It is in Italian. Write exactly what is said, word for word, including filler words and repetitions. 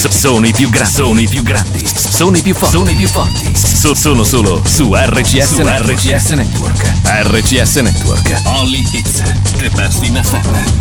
So- sono i più grandi, sono i più grandi, sono i più forti, sono i più forti. So- sono solo su R C S, su R C S Network. R C S Network. Only hits, the best in F M.